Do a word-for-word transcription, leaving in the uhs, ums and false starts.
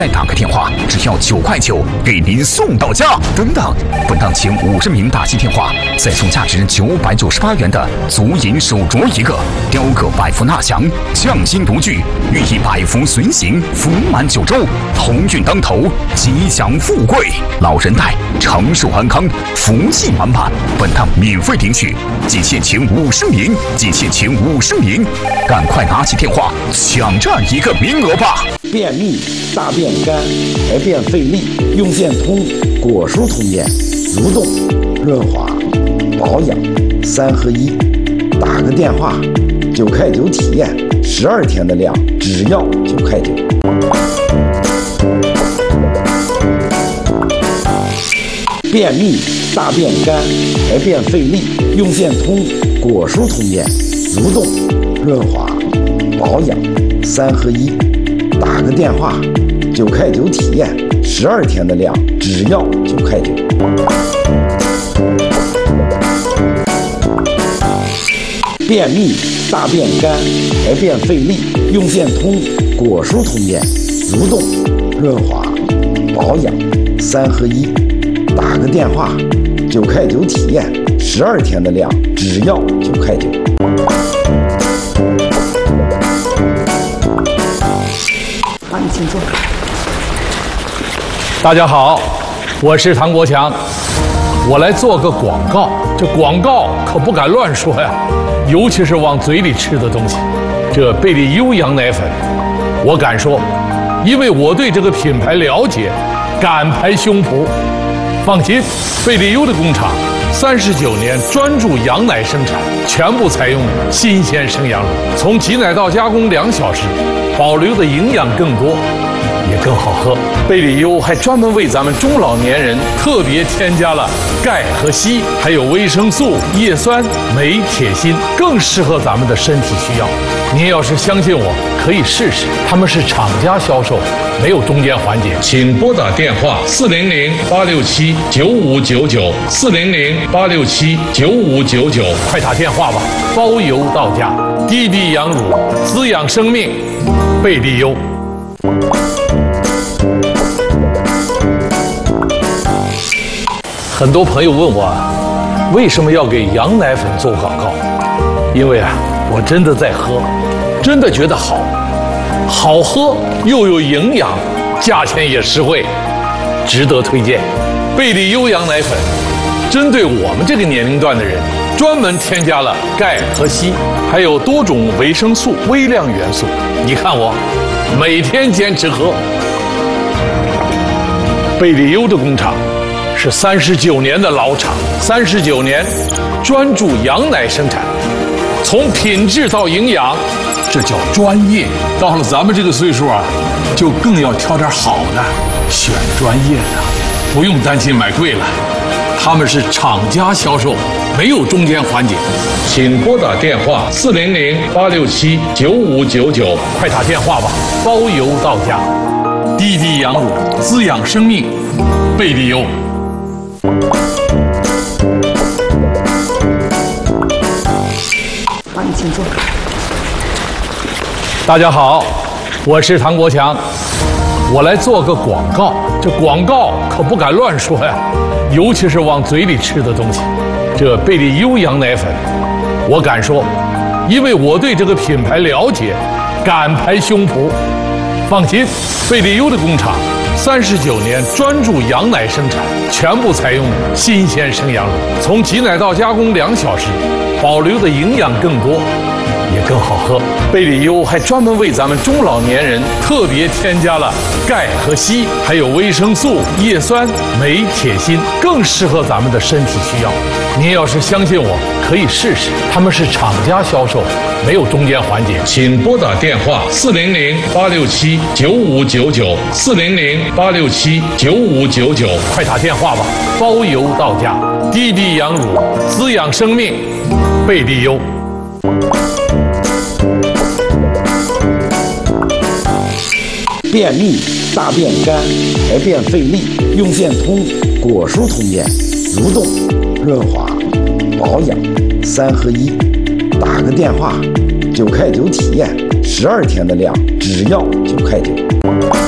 再打个电话，只要九块九，给您送到家。等等，本档前五十名打进电话，再送价值九百九十八元的足银手镯一个，雕刻百福纳祥，匠心独具，寓意百福随行，福满九州，鸿运当头，吉祥富贵，老人带，长寿安康，福气满满。本档免费领取，仅限前五十名，仅限前五十名，赶快拿起电话抢占一个名额吧！ 便秘、大便干、排便费力，用健通果蔬通便，蠕动、润滑、保养三合一。打个电话，九块九体验，十二天的量只要九块九。便秘、大便干、排便费力，用健通果蔬通便，蠕动、润滑、保养三合一。打个电话，九块九体验，十二天的量只要九块九。便秘、大便干、排便费力，用健通果蔬通便，蠕动、润滑、保养三合一。打个电话，九块九体验，十二天的量只要九块九。 请坐。 大家好，我是唐国强，我来做个广告。这广告可不敢乱说呀，尤其是往嘴里吃的东西。这贝利优羊奶粉，我敢说，因为我对这个品牌了解，敢拍胸脯。放心，贝利优的工厂三十九年专注羊奶生产，全部采用新鲜生羊乳，从挤奶到加工两小时，保留的营养更多，也更好喝。贝利优还专门为咱们中老年人特别添加了钙和硒，还有维生素、叶酸、镁、铁、锌，更适合咱们的身体需要。您要是相信我，可以试试。他们是厂家销售，没有中间环节。请拨打电话四零零八六七九五九九四零零八六七九五九九，快打电话吧，包邮到家。滴滴羊乳，滋养生命，贝利优。很多朋友问我，为什么要给羊奶粉做广告？因为啊，我真的在喝，真的觉得好，好喝又有营养，价钱也实惠，值得推荐。贝利优羊奶粉针对我们这个年龄段的人，专门添加了钙和硒，还有多种维生素、微量元素。你看我每天坚持喝。贝利优的工厂是三十九年的老厂，三十九年专注羊奶生产，从品质到营养，这叫专业。到了咱们这个岁数啊，就更要挑点好的，选专业的，不用担心买贵了。他们是厂家销售，没有中间环节。请拨打电话四零零八六七九五九九，快打电话吧，包邮到家。滴滴羊乳，滋养生命，贝利优。 好，你请坐。 大家好，我是唐国强，我来做个广告。这广告可不敢乱说呀，尤其是往嘴里吃的东西。这贝利优羊奶粉，我敢说，因为我对这个品牌了解，敢拍胸脯。放心，贝利优的工厂三十九年专注羊奶生产，全部采用新鲜生羊乳，从挤奶到加工两小时，保留的营养更多，也更好喝。贝利优还专门为咱们中老年人特别添加了钙和硒，还有维生素、叶酸、镁、铁、锌，更适合咱们的身体需要。您要是相信我，可以试试。他们是厂家销售，没有中间环节。请拨打电话四零零八六七九五九九四零零八六七九五九九，快打电话吧，包邮到家。滴滴羊乳，滋养生命，贝利优。 便秘、大便干、排便费力，用健通果蔬通便，蠕动、润滑、保养三合一。打个电话，九块九体验，十二天的量只要九块九。